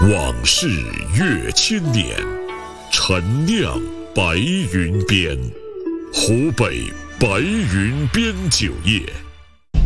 往事越千年，陈酿白云边。湖北白云边酒业